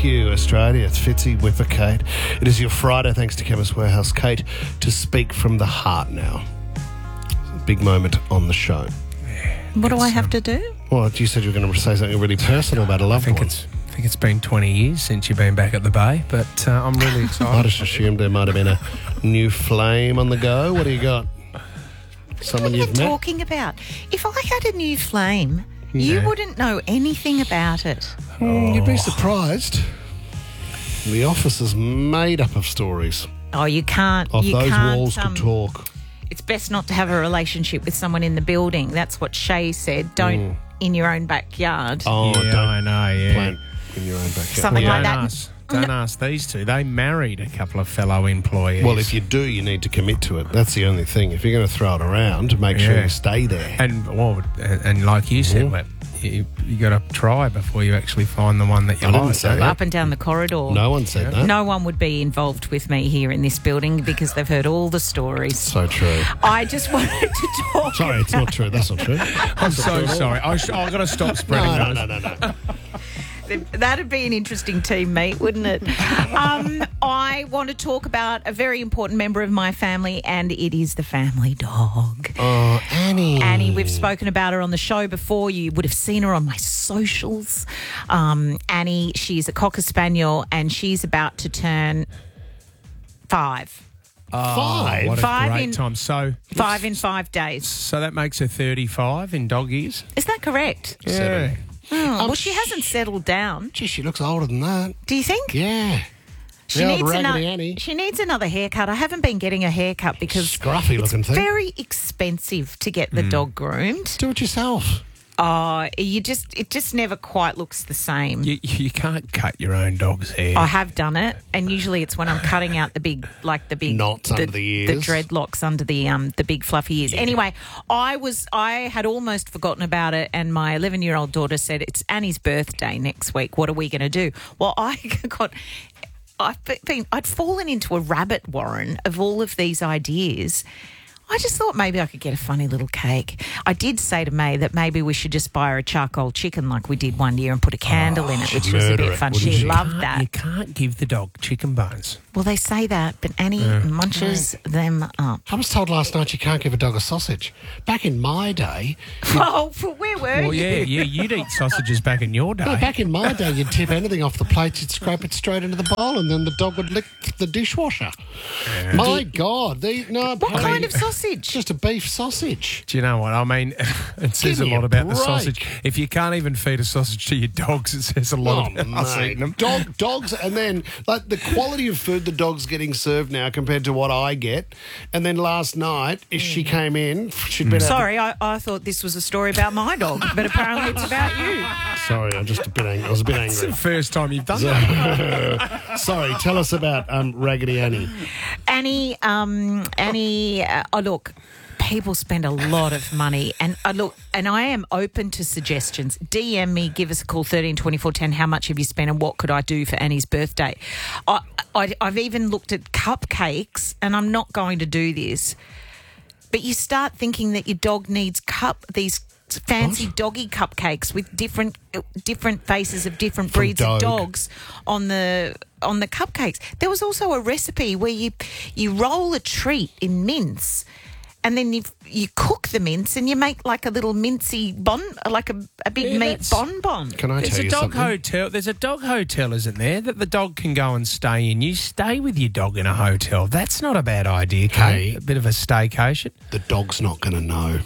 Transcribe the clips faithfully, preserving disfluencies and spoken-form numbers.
you, Australia. It's Fitzy, Whipper, Kate. It is your Friday, thanks to Chemist Warehouse. Kate, to speak from the heart now. It's a big moment on the show. What do I have to do? Well, you said you were going to say something really personal about a loved I think one. it's I think it's been twenty years since you've been back at the Bay, but uh, I'm really I excited. just assumed there might have been a new flame on the go. What do you got? Someone What are you you've met? talking about? If I had a new flame, you Yeah. wouldn't know anything about it. Mm, You'd be surprised. The office is made up of stories. Oh, you can't. Of you those can't, walls um, could talk. It's best not to have a relationship with someone in the building. That's what Shay said. Don't in your own backyard. Oh, yeah, don't I know, yeah. plant in your own backyard. Something Well, like don't that. ask, don't ask these two. They married a couple of fellow employees. Well, if you do, you need to commit to it. That's the only thing. If you're going to throw it around, make sure Yeah. you stay there. And, well, and, and like you said, Web, you, you got to try before you actually find the one that you I didn't like. say that. Up and down the corridor. No one said that. No one would be involved with me here in this building because they've heard all the stories. So true. I just wanted to talk. Sorry, it's not true. That's not true. I'm so sorry. I sh- I've got to stop spreading No, those. no, no, no, no. That'd be an interesting team meet, wouldn't it? um, I want to talk about a very important member of my family, and it is the family dog. Oh, Annie. Annie, we've spoken about her on the show before. You would have seen her on my socials. Um, Annie, she's a Cocker Spaniel, and she's about to turn five. Five? What a Five great in- time. So, Five in five days. so that makes her thirty-five in dog years. Is that correct? Seven. Oh, well, she hasn't settled down. Gee, she looks older than that. Do you think? Yeah. She The old needs Raggedy another. Annie. She needs another haircut. I haven't been getting a haircut because Scruffy it's looking thing. very expensive to get the dog groomed. Do it yourself. Oh, you just it just never quite looks the same. You, you can't cut your own dog's hair. I have done it, and usually it's when I'm cutting out the big, like the big Knots under the ears. the dreadlocks under the um the big fluffy ears. Anyway, I was I had almost forgotten about it, and my eleven year old daughter said it's Annie's birthday next week. What are we going to do? Well, I got. I've been, I'd fallen into a rabbit warren of all of these ideas. I just thought maybe I could get a funny little cake. I did say to May that maybe we should just buy her a charcoal chicken like we did one year and put a candle in it, which was a murder bit it, fun. wouldn't She she? loved Can't- that. You can't give the dog chicken bones. Well, they say that, but Annie munches them up. I was told last night you can't give a dog a sausage. Back in my day, Oh, where were Well, you? yeah, yeah, you'd eat sausages back in your day. no, back in my day, you'd tip anything off the plate, you'd scrape it straight into the bowl, and then the dog would lick the dishwasher. My God, they, no. What I kind mean, of sausage? Just a beef sausage. Do you know what? I mean, it says a me a lot about the break. sausage. If you can't even feed a sausage to your dogs, it says a lot Oh, about us mate. eating them. Dog, dogs, and then like the quality of food the dog's getting served now compared to what I get. And then last night, if she came in, she'd been. Sorry, I, I thought this was a story about my dog, but apparently it's about you. Sorry, I'm just a bit angry. I was a bit It's the angry. first time you've done that. Sorry, tell us about um, Raggedy Annie. Annie, um, Annie, uh, oh, look, people spend a lot of money, and uh, look, and I am open to suggestions. D M me, give us a call, thirteen twenty-four ten. How much have you spent, and what could I do for Annie's birthday? I, I, I've even looked at cupcakes, and I'm not going to do this, but you start thinking that your dog needs cup these fancy doggy cupcakes with different different faces of different From breeds dog. of dogs on the on the cupcakes. There was also a recipe where you you roll a treat in mince, and then you you cook the mince and you make like a little mincy bon, like a, a big Yeah, meat that's- bonbon. Can I There's tell a you dog something? hotel. There's a dog hotel, isn't there, that the dog can go and stay in. You stay with your dog in a hotel. That's not a bad idea, Kate. Hey. A bit of a staycation. The dog's not going to know.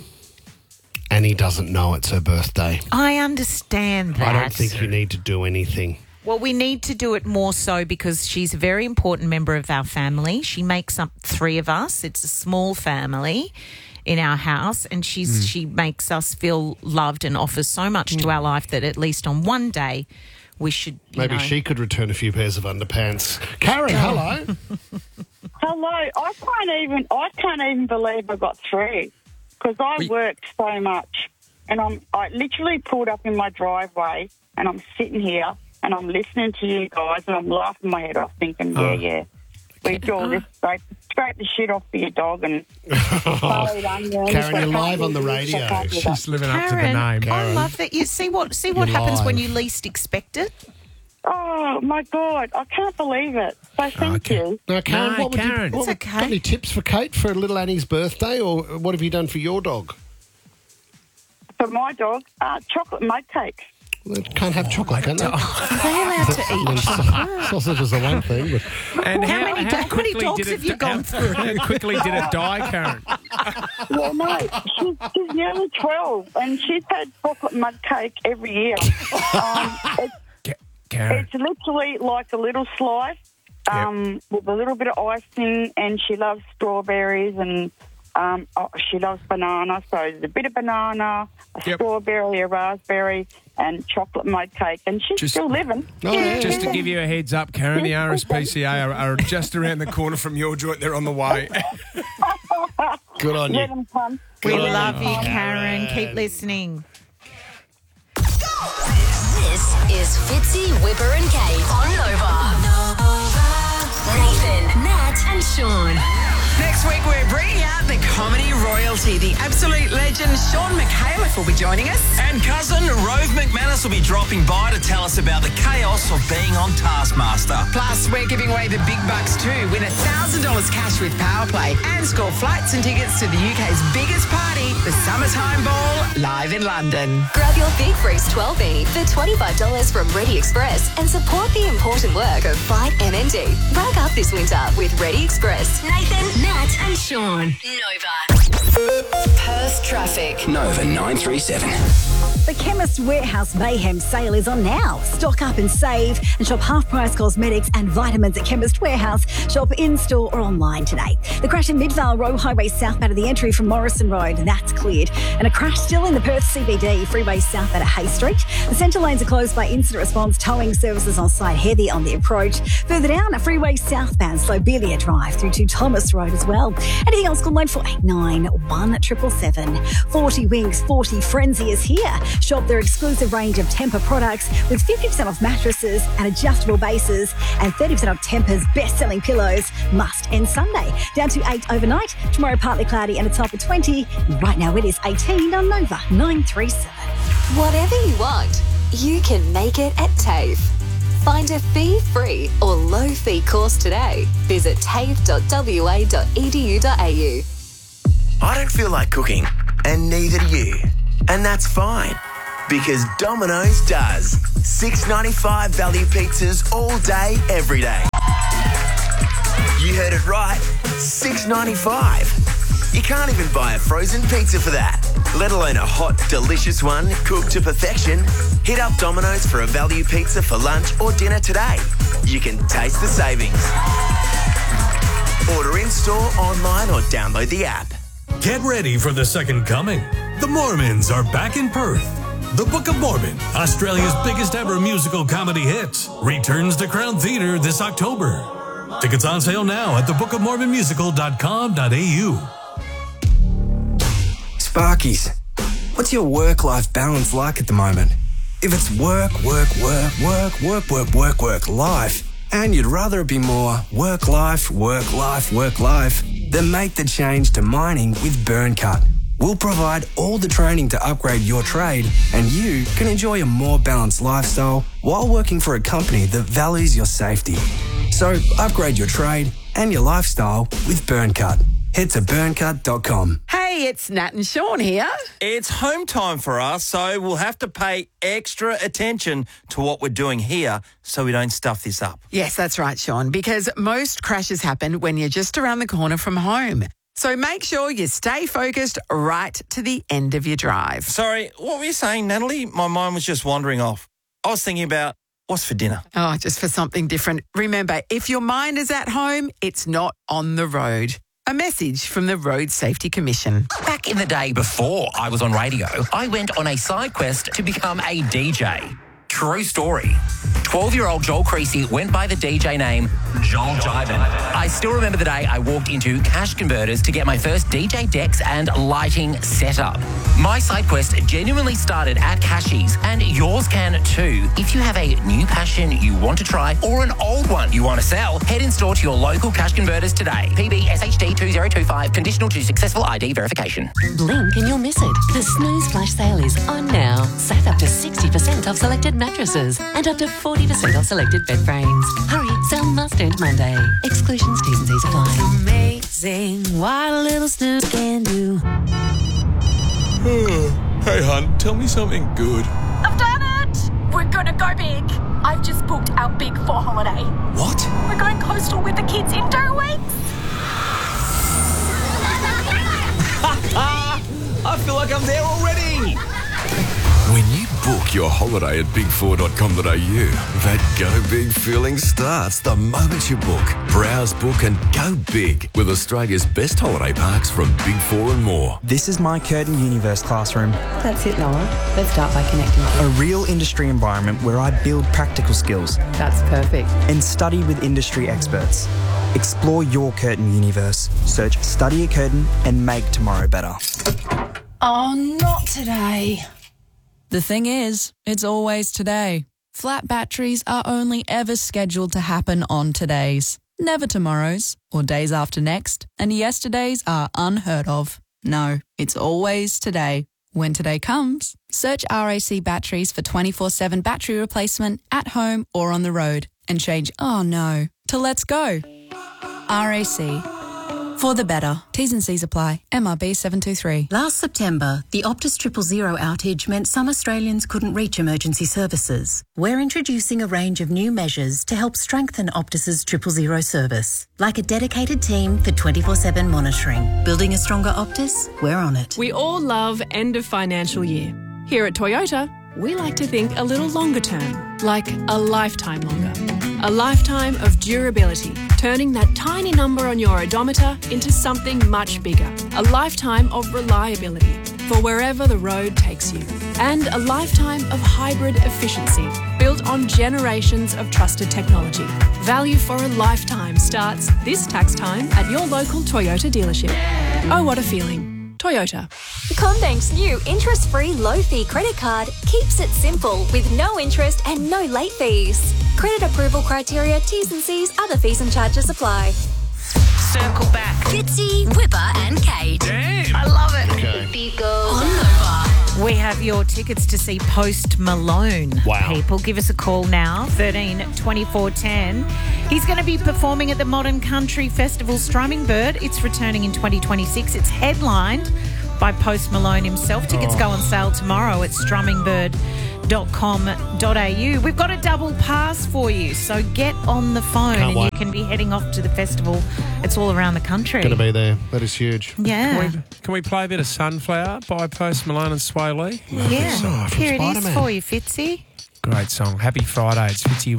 Annie doesn't know it's her birthday. I understand that. I don't think you need to do anything. Well, we need to do it more so because she's a very important member of our family. She makes up three of us. It's a small family in our house, and she's she makes us feel loved and offers so much to our life that at least on one day we should, you Maybe know, she could return a few pairs of underpants. Karen, hello. Hello. I can't even. I can't even believe I got through because I We- worked so much, and I'm. I literally pulled up in my driveway, and I'm sitting here, and I'm listening to you guys, and I'm laughing my head off, thinking, yeah, Oh. yeah, we do all this, scrape, scrape the shit off for your dog, and Karen, Karen, you're live on the radio. She's living up to the Karen, name. I love that. You see what see what You're happens when live. you least expect it. Oh, my God. I can't believe it. So thank Okay. you. Now, Karen, No, what would Karen. you, what It's would- okay. got any tips for Kate for little Annie's birthday, or what have you done for your dog? For my dog, uh, chocolate mud cakes. They can't have chocolate, can they? Are they allowed to I mean, eat? sa- sausages are one thing, but And How many dog- how many quickly dogs did it have you di- gone how, through? How quickly did it die, Karen? Well, no, she's, she's nearly twelve, and she's had chocolate mud cake every year. Um, it's, Ka- Karen. it's literally like a little slice um, with a little bit of icing, and she loves strawberries, and um, oh, she loves banana, so there's a bit of banana, a Yep. strawberry, a raspberry, and chocolate mud cake, and she's Just- still living. Oh, yeah. Just to give you a heads up, Karen, the R S P C A are, are just around the corner from your joint. They're on the way. good on you. Let them come. We Good on love you, you, Karen. Karen. Keep listening. This is Fitzy, Whipper and Kate on Nova. Nathan, Nat and Sean. Next week, we're bringing out the comedy royalty. The absolute legend Sean McHalef will be joining us. And cousin Rove McManus will be dropping by to tell us about the chaos of being on Taskmaster. Plus, we're giving away the big bucks too. Win one thousand dollars cash with Powerplay and score flights and tickets to the U K's biggest party, the Summertime Ball, live in London. Grab your Big Freeze twelve E for twenty-five dollars from Ready Express and support the important work of Fight M N D. Rack up this winter with Ready Express. Nathan, Nat and Sean. Nova. Perth traffic. Nova nine three seven. The Chemist Warehouse Mayhem sale is on now. Stock up and save and shop half-price cosmetics and vitamins at Chemist Warehouse. Shop in-store or online today. The crash in Midvale Road Highway southbound of the entry from Morrison Road, that's cleared. And a crash still in the Perth C B D, freeway southbound at Hay Street. The centre lanes are closed by incident response towing services on site heavy on the approach. Further down, a freeway southbound Slobelia Drive through to Thomas Road as well. Anything else, call nine four eight nine, one seven seven seven. forty Winks, forty Frenzy is here. Shop their exclusive range of Tempur products with fifty percent off mattresses and adjustable bases and thirty percent off Tempur's best-selling pillows. Must end Sunday. Down to eight overnight. Tomorrow partly cloudy and a top of twenty. Right now it is eighteen on Nova nine three seven. Whatever you want, you can make it at TAFE. Find a fee-free or low-fee course today. Visit tafe dot w a dot e d u dot a u. I don't feel like cooking, and neither do you. And that's fine, because Domino's does. six ninety-five value pizzas all day, every day. You heard it right, six ninety-five. You can't even buy a frozen pizza for that, let alone a hot, delicious one cooked to perfection. Hit up Domino's for a value pizza for lunch or dinner today. You can taste the savings. Order in-store, online or download the app. Get ready for the second coming. The Mormons are back in Perth. The Book of Mormon, Australia's biggest ever musical comedy hit, returns to Crown Theatre this October. Tickets on sale now at the book of mormon musical dot com dot a u. Sparkies, what's your work-life balance like at the moment? If it's work, work, work, work, work, work, work, work, life, and you'd rather it be more work, life, work, life, work, life, then make the change to mining with BurnCut. We'll provide all the training to upgrade your trade, and you can enjoy a more balanced lifestyle while working for a company that values your safety. So upgrade your trade and your lifestyle with BurnCut. Head to burn cut dot com. Hey, it's Nat and Sean here. It's home time for us, so we'll have to pay extra attention to what we're doing here so we don't stuff this up. Yes, that's right, Sean, because most crashes happen when you're just around the corner from home. So make sure you stay focused right to the end of your drive. Sorry, what were you saying, Natalie? My mind was just wandering off. I was thinking about what's for dinner. Oh, just for something different. Remember, if your mind is at home, it's not on the road. A message from the Road Safety Commission. Back in the day before I was on radio, I went on a side quest to become a D J. True story. twelve-year-old Joel Creasy went by the D J name Joel Jivin. I still remember the day I walked into Cash Converters to get my first D J decks and lighting setup. My side quest genuinely started at Cashies, and yours can too. If you have a new passion you want to try or an old one you want to sell, head in store to your local Cash Converters today. P B S H D two zero two five, conditional to successful I D verification. Blink and you'll miss it. The Snooze Flash sale is on now. Save up to sixty percent off selected mattresses and up to forty forty percent off selected bed frames. Hurry, sale must end Monday. Exclusions, T's and C's apply. Amazing what a little snooze can do. Hey, hun, tell me something good. I've done it! We're gonna go big. I've just booked our big four holiday. What? We're going coastal with the kids in two weeks. I feel like I'm there already. When you book your holiday at big four dot com dot a u, that go big feeling starts the moment you book. Browse, book and go big with Australia's best holiday parks from Big Four and more. This is my Curtin Universe classroom. That's it, Noah. Let's start by connecting. A real industry environment where I build practical skills. That's perfect. And study with industry experts. Explore your Curtin Universe. Search Study at Curtin and make tomorrow better. Oh, not today. The thing is, it's always today. Flat batteries are only ever scheduled to happen on todays, never tomorrows or days after next, and yesterdays are unheard of. No, it's always today. When today comes, search R A C batteries for twenty-four seven battery replacement at home or on the road and change "oh no" to "let's go." R A C. For the better. T's and C's apply. M R B seven two three. Last September, the Optus Triple Zero outage meant some Australians couldn't reach emergency services. We're introducing a range of new measures to help strengthen Optus's Triple Zero service, like a dedicated team for twenty-four seven monitoring. Building a stronger Optus? We're on it. We all love end of financial year. Here at Toyota, we like to think a little longer term, like a lifetime longer. A lifetime of durability, turning that tiny number on your odometer into something much bigger. A lifetime of reliability for wherever the road takes you. And a lifetime of hybrid efficiency built on generations of trusted technology. Value for a lifetime starts this tax time at your local Toyota dealership. Oh, what a feeling. Toyota. CommBank's new interest-free low-fee credit card keeps it simple with no interest and no late fees. Credit approval criteria, T's and C's, other fees and charges apply. Circle back. Fitzy, Whipper and Kate. Damn. I love it. Okay. On Nova. We have your tickets to see Post Malone. Wow. People, give us a call now, thirteen twenty-four ten. He's going to be performing at the Modern Country Festival Strumming Bird. It's returning in twenty twenty-six. It's headlined by Post Malone himself. Tickets Oh. go on sale tomorrow at strumming bird dot com dot a u. We've got a double pass for you, so get on the phone Can't and wait. you can be heading off to the festival. It's all around the country. Going to be there. That is huge. Yeah. Can we, can we play a bit of Sunflower by Post Malone and Sway Lee? Yeah. Oh, from Here it is Spider-Man. for you, Fitzy. Great song. Happy Friday. It's Fitzy